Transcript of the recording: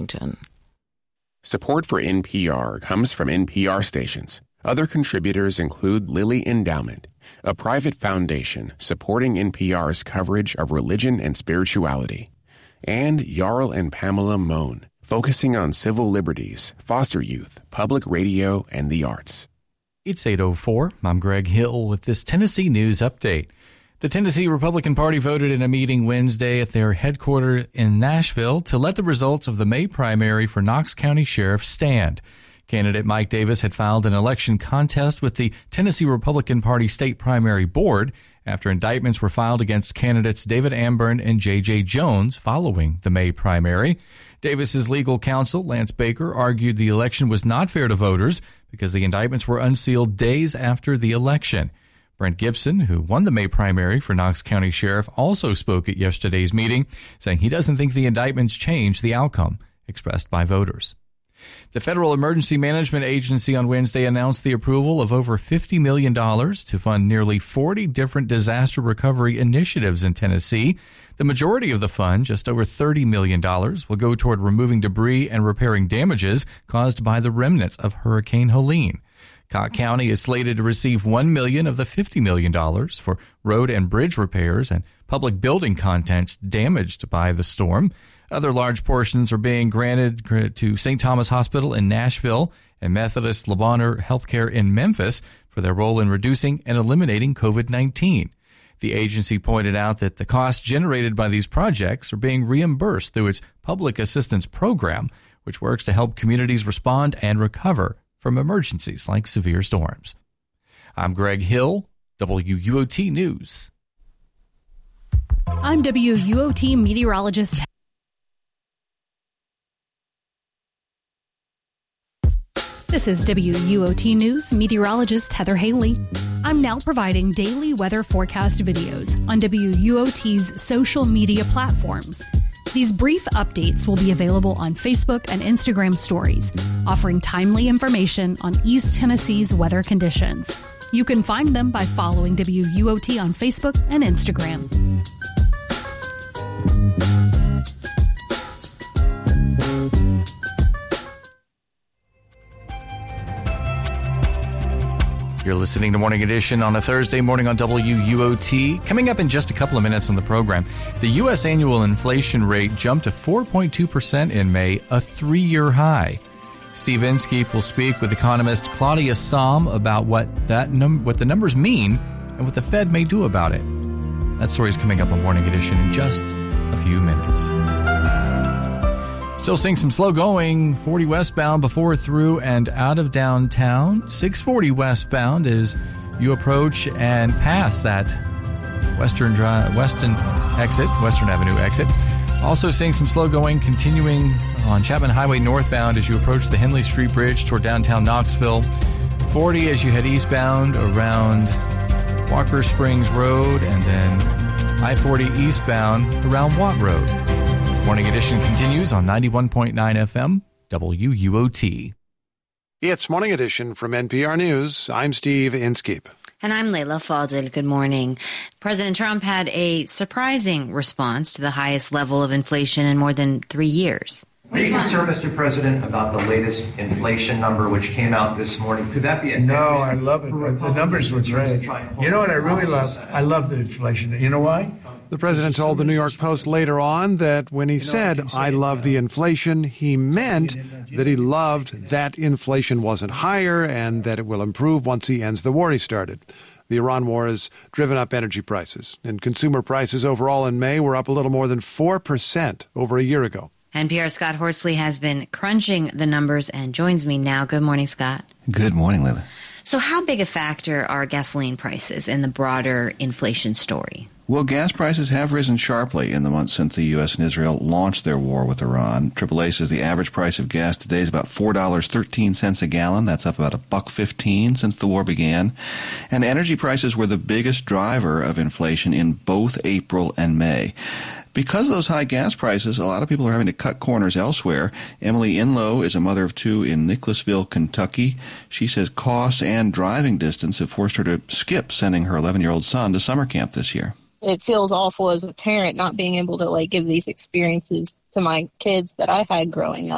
Washington. Support for NPR comes from NPR stations. Other contributors include Lilly Endowment, a private foundation supporting NPR's coverage of religion and spirituality, and Jarl and Pamela Mohn, focusing on civil liberties, foster youth, public radio, and the arts. It's 8:04. I'm Greg Hill with this Tennessee News Update. The Tennessee Republican Party voted in a meeting Wednesday at their headquarters in Nashville to let the results of the May primary for Knox County Sheriff stand. Candidate Mike Davis had filed an election contest with the Tennessee Republican Party State Primary Board after indictments were filed against candidates David Amburn and J.J. Jones following the May primary. Davis's legal counsel, Lance Baker, argued the election was not fair to voters because the indictments were unsealed days after the election. Brent Gibson, who won the May primary for Knox County Sheriff, also spoke at yesterday's meeting, saying he doesn't think the indictments changed the outcome expressed by voters. The Federal Emergency Management Agency on Wednesday announced the approval of over $50 million to fund nearly 40 different disaster recovery initiatives in Tennessee. The majority of the fund, just over $30 million, will go toward removing debris and repairing damages caused by the remnants of Hurricane Helene. Cott County is slated to receive $1 million of the $50 million for road and bridge repairs and public building contents damaged by the storm. Other large portions are being granted to St. Thomas Hospital in Nashville and Methodist Le Bonheur Healthcare in Memphis for their role in reducing and eliminating COVID-19. The agency pointed out that the costs generated by these projects are being reimbursed through its Public Assistance Program, which works to help communities respond and recover from emergencies like severe storms. I'm Greg Hill, WUOT News. I'm WUOT meteorologist. This is WUOT News meteorologist Heather Haley. I'm now providing daily weather forecast videos on WUOT's social media platforms. These brief updates will be available on Facebook and Instagram stories, offering timely information on East Tennessee's weather conditions. You can find them by following WUOT on Facebook and Instagram. You're listening to Morning Edition on a Thursday morning on WUOT. Coming up in just a couple of minutes on the program, the U.S. annual inflation rate jumped to 4.2% in May, a 3-year high. Steve Inskeep will speak with economist Claudia Sahm about what the numbers mean and what the Fed may do about it. That story is coming up on Morning Edition in just a few minutes. Still seeing some slow going, 40 westbound before through and out of downtown. 640 westbound as you approach and pass that Western Avenue exit. Also seeing some slow going continuing on Chapman Highway northbound as you approach the Henley Street Bridge toward downtown Knoxville. 40 as you head eastbound around Walker Springs Road, and then I-40 eastbound around Watt Road. Morning Edition continues on 91.9 FM, WUOT. It's Morning Edition from NPR News. I'm Steve Inskeep. And I'm Layla Fadel. Good morning. President Trump had a surprising response to the highest level of inflation in more than 3 years. Are you concerned, Mr. President, about the latest inflation number which came out this morning? Could that be a... No, I love it. The numbers look great. You know what I really love? I love the inflation. You know why? The president told the New York Post later on that when he said, I love the inflation, he meant that he loved that inflation wasn't higher and that it will improve once he ends the war he started. The Iran war has driven up energy prices, and consumer prices overall in May were up a little more than 4% over a year ago. NPR's Scott Horsley has been crunching the numbers and joins me now. Good morning, Scott. Good morning, Layla. So how big a factor are gasoline prices in the broader inflation story? Well, gas prices have risen sharply in the months since the U.S. and Israel launched their war with Iran. AAA says the average price of gas today is about $4.13 a gallon. That's up about $1.15 since the war began. And energy prices were the biggest driver of inflation in both April and May. Because of those high gas prices, a lot of people are having to cut corners elsewhere. Emily Inlow is a mother of two in Nicholasville, Kentucky. She says cost and driving distance have forced her to skip sending her 11-year-old son to summer camp this year. It feels awful as a parent not being able to give these experiences to my kids that I had growing up.